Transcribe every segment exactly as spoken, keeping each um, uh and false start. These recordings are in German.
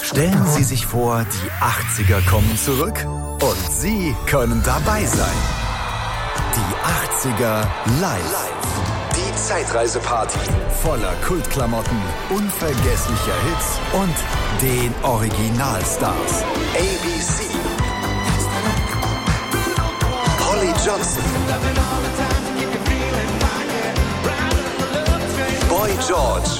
Stellen Sie sich vor, die achtziger kommen zurück und Sie können dabei sein. Die achtziger live. Die Zeitreiseparty voller Kultklamotten, unvergesslicher Hits und den Originalstars. A B C, Holly Johnson, Boy George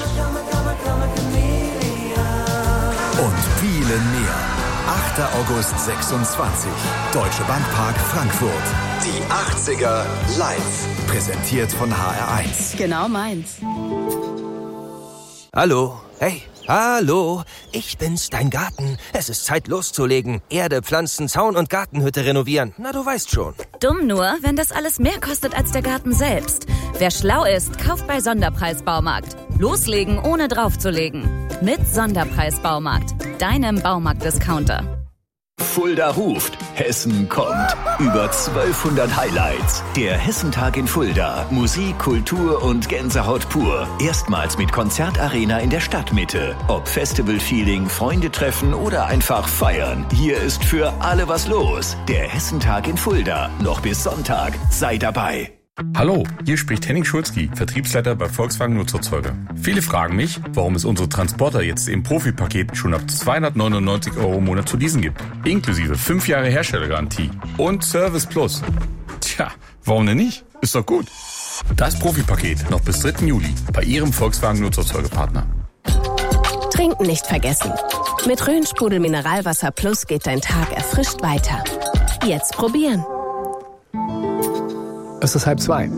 und viele mehr. achter August sechsundzwanzig. Deutsche Bankpark Frankfurt. Die achtziger live. Präsentiert von H R eins. Genau meins. Hallo, hey, hallo, ich bin's, dein Garten. Es ist Zeit loszulegen. Erde, Pflanzen, Zaun und Gartenhütte renovieren. Na, du weißt schon. Dumm nur, wenn das alles mehr kostet als der Garten selbst. Wer schlau ist, kauft bei Sonderpreis Baumarkt. Loslegen, ohne draufzulegen. Mit Sonderpreis Baumarkt, deinem Baumarkt-Discounter. Fulda ruft, Hessen kommt. Über zwölfhundert Highlights. Der Hessentag in Fulda. Musik, Kultur und Gänsehaut pur. Erstmals mit Konzertarena in der Stadtmitte. Ob Festival-Feeling, Freunde treffen oder einfach feiern. Hier ist für alle was los. Der Hessentag in Fulda. Noch bis Sonntag. Sei dabei. Hallo, hier spricht Henning Schulzki, Vertriebsleiter bei Volkswagen Nutzerzeuger. Viele fragen mich, warum es unsere Transporter jetzt im Profipaket schon ab zweihundertneunundneunzig Euro im Monat zu leasen gibt. Inklusive fünf Jahre Herstellergarantie und Service Plus. Tja, warum denn nicht? Ist doch gut. Das Profipaket noch bis dritten Juli bei Ihrem Volkswagen Nutzerzeugerpartner. Trinken nicht vergessen. Mit Rhön-Sprudel Mineralwasser Plus geht dein Tag erfrischt weiter. Jetzt probieren. Es ist halb zwei.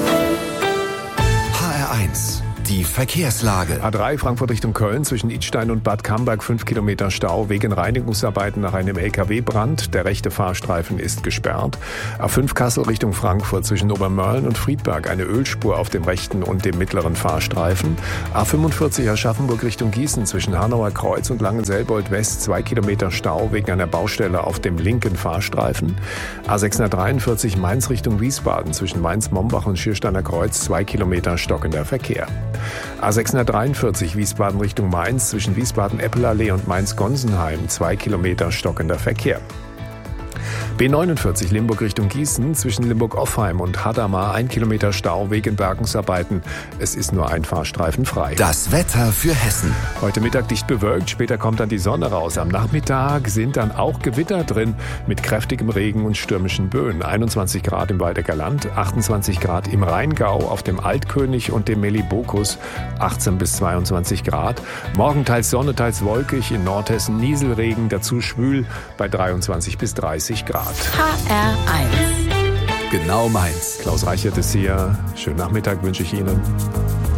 H R eins. Die Verkehrslage. A drei Frankfurt Richtung Köln zwischen Idstein und Bad Camberg fünf Kilometer Stau wegen Reinigungsarbeiten nach einem L K W-Brand. Der rechte Fahrstreifen ist gesperrt. A fünf Kassel Richtung Frankfurt zwischen Obermörlen und Friedberg eine Ölspur auf dem rechten und dem mittleren Fahrstreifen. A fünfundvierzig Aschaffenburg Richtung Gießen zwischen Hanauer Kreuz und Langenselbold West zwei Kilometer Stau wegen einer Baustelle auf dem linken Fahrstreifen. A sechshundertdreiundvierzig Mainz Richtung Wiesbaden zwischen Mainz-Mombach und Schiersteiner Kreuz zwei Kilometer stockender Verkehr. A sechshundertdreiundvierzig Wiesbaden Richtung Mainz zwischen Wiesbaden-Eppelallee und Mainz-Gonsenheim zwei Kilometer stockender Verkehr. B neunundvierzig Limburg Richtung Gießen zwischen Limburg-Offheim und Hadamar ein Kilometer Stau wegen Bergungsarbeiten. Es ist nur ein Fahrstreifen frei. Das Wetter für Hessen. Heute Mittag dicht bewölkt, später kommt dann die Sonne raus. Am Nachmittag sind dann auch Gewitter drin mit kräftigem Regen und stürmischen Böen. einundzwanzig Grad im Waldecker Land, achtundzwanzig Grad im Rheingau, auf dem Altkönig und dem Melibokus, achtzehn bis zweiundzwanzig Grad. Morgen teils Sonne, teils wolkig, in Nordhessen Nieselregen, dazu schwül bei dreiundzwanzig bis dreißig Grad. H R eins. Genau meins. Klaus Reichert ist hier. Schönen Nachmittag wünsche ich Ihnen.